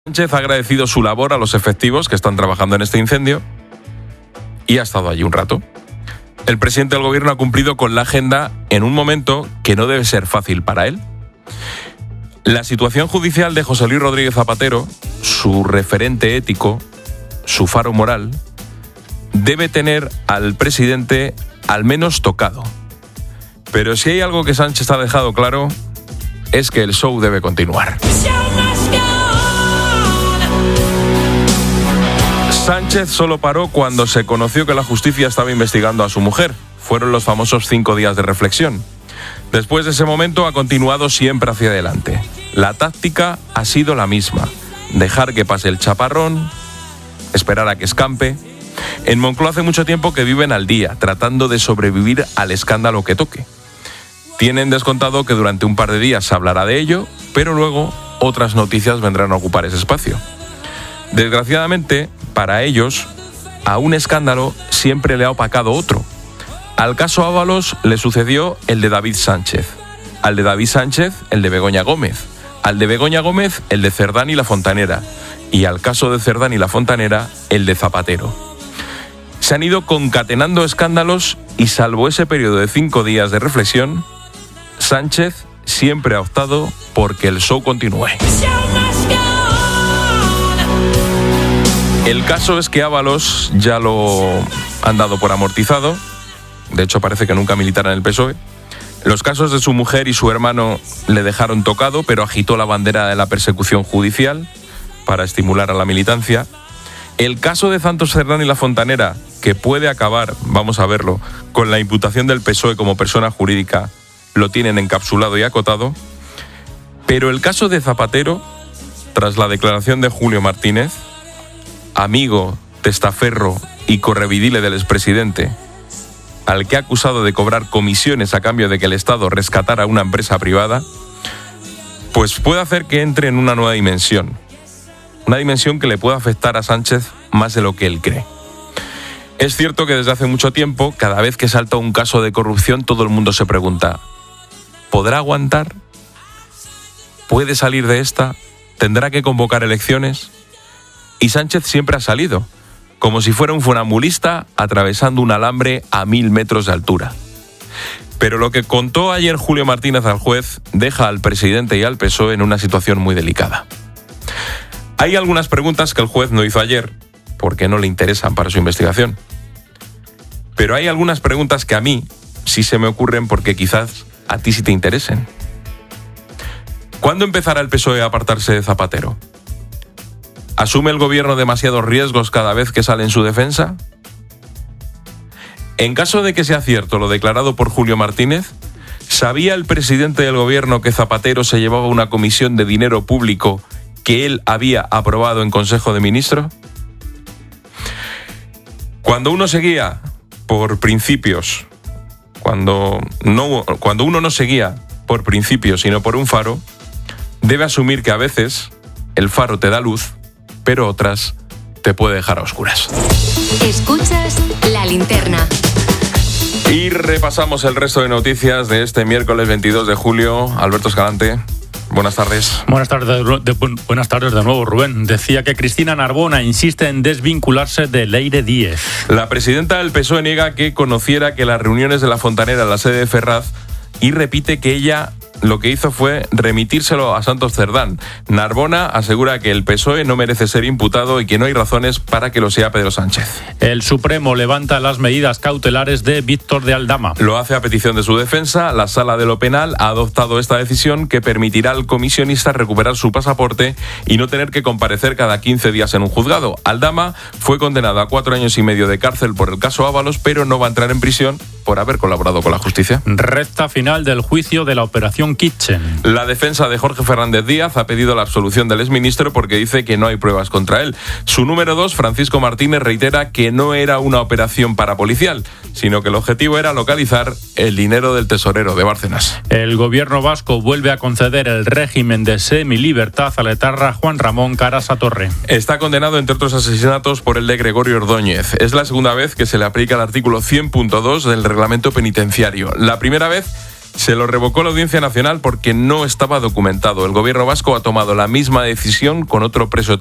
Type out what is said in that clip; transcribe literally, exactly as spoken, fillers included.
Sánchez ha agradecido su labor a los efectivos que están trabajando en este incendio y ha estado allí un rato. El presidente del gobierno ha cumplido con la agenda en un momento que no debe ser fácil para él. La situación judicial de José Luis Rodríguez Zapatero, su referente ético, su faro moral, debe tener al presidente al menos tocado. Pero si hay algo que Sánchez ha dejado claro, es que el show debe continuar. Sánchez solo paró cuando se conoció que la justicia estaba investigando a su mujer. Fueron los famosos cinco días de reflexión. Después de ese momento ha continuado siempre hacia adelante. La táctica ha sido la misma: dejar que pase el chaparrón, esperar a que escampe. En Moncloa hace mucho tiempo que viven al día, tratando de sobrevivir al escándalo que toque. Tienen descontado que durante un par de días se hablará de ello, pero luego otras noticias vendrán a ocupar ese espacio. Desgraciadamente, para ellos, a un escándalo siempre le ha opacado otro. Al caso Ábalos le sucedió el de David Sánchez. Al de David Sánchez, el de Begoña Gómez. Al de Begoña Gómez, el de Cerdán y la Fontanera. Y al caso de Cerdán y la Fontanera, el de Zapatero. Se han ido concatenando escándalos y, salvo ese periodo de cinco días de reflexión, Sánchez siempre ha optado por que el show continúe. El caso es que Ábalos ya lo han dado por amortizado. De hecho, parece que nunca militara en el P S O E. Los casos de su mujer y su hermano le dejaron tocado, pero agitó la bandera de la persecución judicial para estimular a la militancia. El caso de Santos Cerdán y la Fontanera, que puede acabar, vamos a verlo, con la imputación del P S O E como persona jurídica, lo tienen encapsulado y acotado. Pero el caso de Zapatero, tras la declaración de Julio Martínez, amigo, testaferro y correvidile del expresidente, al que ha acusado de cobrar comisiones a cambio de que el Estado rescatara una empresa privada, pues puede hacer que entre en una nueva dimensión. Una dimensión que le puede afectar a Sánchez más de lo que él cree. Es cierto que desde hace mucho tiempo, cada vez que salta un caso de corrupción, todo el mundo se pregunta: ¿podrá aguantar? ¿Puede salir de esta? ¿Tendrá que convocar elecciones? Y Sánchez siempre ha salido, como si fuera un funambulista atravesando un alambre a mil metros de altura. Pero lo que contó ayer Julio Martínez al juez deja al presidente y al P S O E en una situación muy delicada. Hay algunas preguntas que el juez no hizo ayer, porque no le interesan para su investigación. Pero hay algunas preguntas que a mí sí se me ocurren porque quizás a ti sí te interesen. ¿Cuándo empezará el P S O E a apartarse de Zapatero? ¿Asume el gobierno demasiados riesgos cada vez que sale en su defensa? En caso de que sea cierto lo declarado por Julio Martínez, ¿sabía el presidente del gobierno que Zapatero se llevaba una comisión de dinero público que él había aprobado en Consejo de Ministros? Cuando uno se guía por principios, cuando, no, cuando uno no se guía por principios sino por un faro, debe asumir que a veces el faro te da luz, pero otras te puede dejar a oscuras. Escuchas La Linterna. Y repasamos el resto de noticias de este miércoles veintidós de julio. Alberto Escalante, buenas tardes. Buenas tardes de, buenas tardes de nuevo, Rubén. Decía que Cristina Narbona insiste en desvincularse de Leire Díez. La presidenta del P S O E niega que conociera que las reuniones de la Fontanera en la sede de Ferraz y repite que ella lo que hizo fue remitírselo a Santos Cerdán. Narbona asegura que el P S O E no merece ser imputado y que no hay razones para que lo sea Pedro Sánchez. El Supremo levanta las medidas cautelares de Víctor de Aldama. Lo hace a petición de su defensa. La Sala de lo Penal ha adoptado esta decisión que permitirá al comisionista recuperar su pasaporte y no tener que comparecer cada quince días en un juzgado. Aldama fue condenado a cuatro años y medio de cárcel por el caso Ábalos, pero no va a entrar en prisión por haber colaborado con la justicia. Recta final del juicio de la operación Kitchen. La defensa de Jorge Fernández Díaz ha pedido la absolución del exministro porque dice que no hay pruebas contra él. Su número dos, Francisco Martínez, reitera que no era una operación parapolicial, sino que el objetivo era localizar el dinero del tesorero de Bárcenas. El gobierno vasco vuelve a conceder el régimen de semilibertad al etarra Juan Ramón Carasa Torre. Está condenado, entre otros asesinatos, por el de Gregorio Ordóñez. Es la segunda vez que se le aplica el artículo cien punto dos del reglamento penitenciario. La primera vez Se lo revocó la Audiencia Nacional porque no estaba documentado. El gobierno vasco ha tomado la misma decisión con otro preso